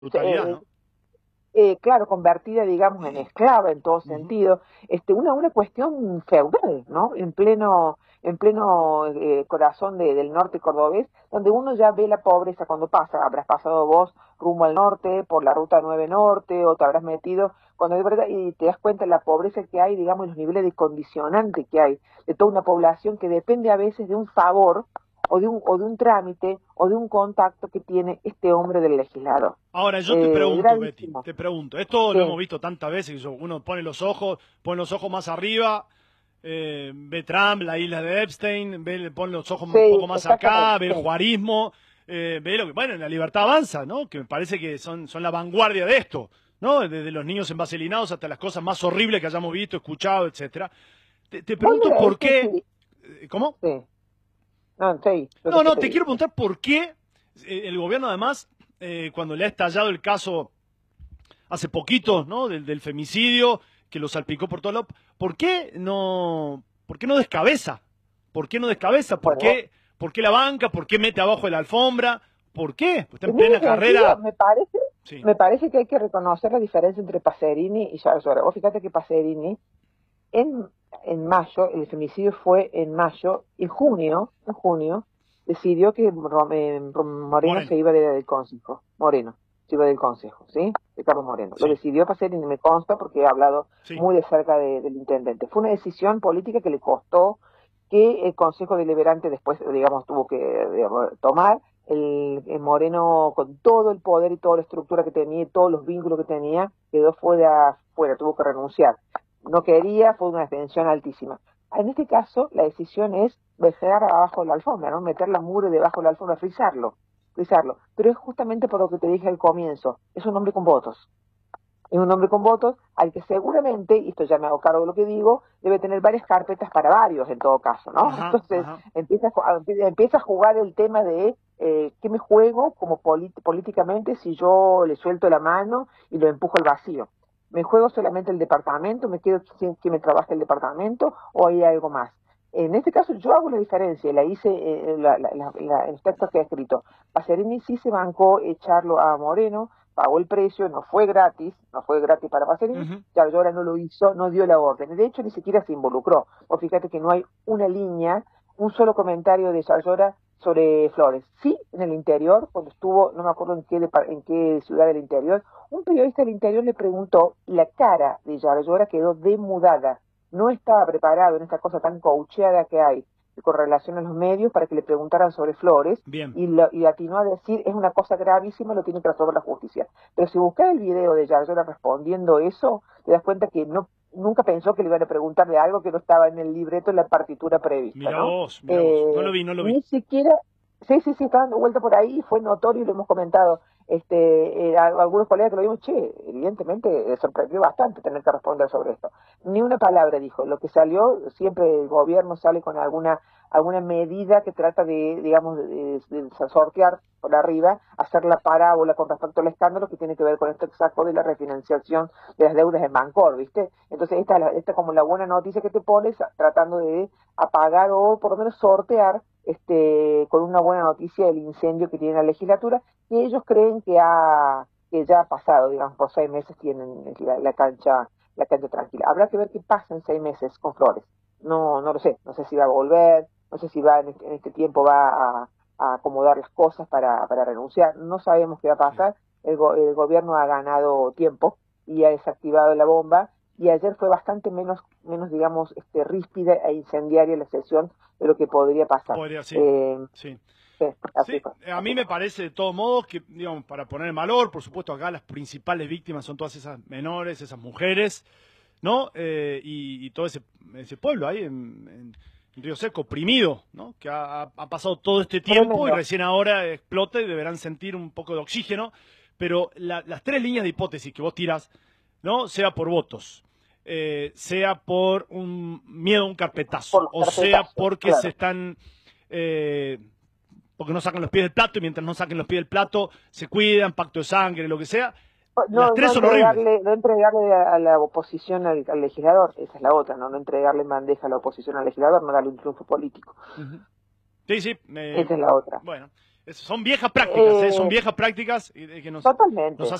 brutalidad, ¿no? Claro, convertida, digamos, en esclava en todo Ujú. sentido, una cuestión feudal, ¿no? En pleno corazón del norte cordobés, donde uno ya ve la pobreza cuando pasa. Habrás pasado vos rumbo al norte, por la ruta 9 Norte, o te habrás metido, cuando de verdad, y te das cuenta de la pobreza que hay, digamos, los niveles de condicionante que hay, de toda una población que depende a veces de un favor, o de un trámite, o de un contacto que tiene este hombre del legislador. Ahora, yo te pregunto, Betty, Gravísimo. te pregunto, esto lo hemos Sí, visto tantas veces, uno pone los ojos más arriba, ve Trump, la isla de Epstein, pone los ojos un sí, poco más exactamente, acá, ve el sí. juarismo, ve lo que, bueno, la libertad avanza, ¿no? Que me parece que son la vanguardia de esto, ¿no? Desde los niños envaselinados hasta las cosas más horribles que hayamos visto, escuchado, etcétera. Te Vos pregunto mira, por este qué, sí, ¿cómo? sí, no, sí, lo que No, yo no, te te quiero digo, sí. preguntar por qué el gobierno además, cuando le ha estallado el caso hace poquito, ¿no? Del femicidio, que lo salpicó por todos lados. ¿Por qué no descabeza? ¿Por qué no descabeza? Bueno, ¿Por qué la banca? ¿Por qué mete abajo de la alfombra? ¿Por qué? Pues está en en ese plena sentido, carrera. Sí. me parece que hay que reconocer la diferencia entre Pacerini y Salazar. Vos fíjate que Pacerini, en, en mayo, el femicidio fue en mayo, en junio, decidió que Moreno Moreno. se iba del consejo, Moreno, se iba del consejo, ¿sí? Ricardo Moreno. Lo Sí. decidió Pacerini, me consta, porque he hablado Sí. muy de cerca del intendente. Fue una decisión política que le costó, que el Consejo Deliberante después, digamos, tuvo que, digamos, tomar. El Moreno, con todo el poder y toda la estructura que tenía y todos los vínculos que tenía, quedó fuera, tuvo que renunciar. No quería, fue una tensión altísima. En este caso, la decisión es dejar abajo de la alfombra, ¿no? Meter la mugre debajo de la alfombra, frizarlo. Pero es justamente por lo que te dije al comienzo, es un hombre con votos. Es un hombre con votos al que seguramente, y esto ya me hago cargo de lo que digo, debe tener varias carpetas para varios en todo caso, ¿no? Ajá, Entonces ajá. empieza a jugar el tema de qué me juego como políticamente si yo le suelto la mano y lo empujo al vacío. ¿Me juego solamente el departamento? ¿Me quedo sin que me trabaje el departamento? ¿O hay algo más? En este caso yo hago la diferencia, la hice en los textos que he escrito. Pacerini sí se bancó echarlo a Moreno, pagó el precio, no fue gratis, no fue gratis para Pacerini, Ujú. Yarlora no lo hizo, no dio la orden. De hecho, ni siquiera se involucró. O fíjate que no hay una línea, un solo comentario de Yarlora sobre Flores. Sí, en el interior, cuando estuvo, no me acuerdo en qué ciudad del interior, un periodista del interior le preguntó, la cara de Yarlora quedó demudada. No estaba preparado en esta cosa tan coacheada que hay con relación a los medios para que le preguntaran sobre Flores Bien. y atinó a decir es una cosa gravísima, lo tiene que resolver la justicia. Pero si buscas el video de Yarlora respondiendo eso, te das cuenta que nunca pensó que le iban a preguntar de algo que no estaba en el libreto, en la partitura prevista, Mira ¿no? vos, mira vos. No lo vi, no lo vi. Ni siquiera, sí, está dando vuelta por ahí, fue notorio y lo hemos comentado. Algunos colegas que lo vimos, che, evidentemente sorprendió bastante tener que responder sobre esto. Ni una palabra dijo. Lo que salió, siempre el gobierno sale con alguna medida que trata de, digamos, de sortear por arriba, hacer la parábola con respecto al escándalo que tiene que ver con esto exacto de la refinanciación de las deudas en Bancor, ¿viste? Entonces esta es como la buena noticia que te pones tratando de apagar o por lo menos sortear con una buena noticia el incendio que tiene la legislatura, y ellos creen que ya ha pasado, digamos, por 6 meses tienen la cancha tranquila. Habrá que ver qué pasa en 6 meses con Flores. No lo sé, no sé si va a volver, no sé si en este tiempo va a acomodar las cosas para renunciar, no sabemos qué va a Sí. pasar. El gobierno ha ganado tiempo y ha desactivado la bomba, y ayer fue bastante menos digamos, ríspida e incendiaria la sesión de lo que podría pasar. Podría, sí. Eh, Sí. sí, así Sí, fue, a mí así me fue. parece de todos modos que, digamos, para poner en valor, por supuesto acá las principales víctimas son todas esas menores, esas mujeres, ¿no? Y todo ese pueblo ahí en Río Seco, oprimido, ¿no? Que ha pasado todo este tiempo y Tremendo. recién ahora explota y deberán sentir un poco de oxígeno. Pero las tres líneas de hipótesis que vos tirás, ¿no? Sea por votos, sea por un miedo a un Por carpetazo, los o sea carpetazos, porque se claro. están... porque no sacan los pies del plato y mientras no saquen los pies del plato se cuidan, pacto de sangre, lo que sea. Las tres son horribles. No entregarle a la oposición al legislador, esa es la otra, ¿no? No entregarle en bandeja a la oposición al legislador, no darle un triunfo político. Uh -huh. Sí, sí. Esa es la otra. Bueno, Son viejas prácticas, son viejas prácticas que nos Totalmente.